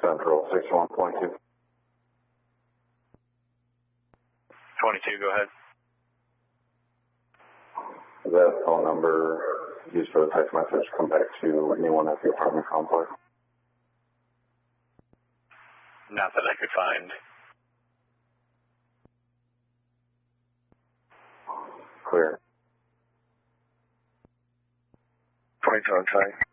Central 61.2. 22, go ahead. That phone number used for the text message come back to anyone at the apartment complex? Not that I could find. Clear. 22 on time.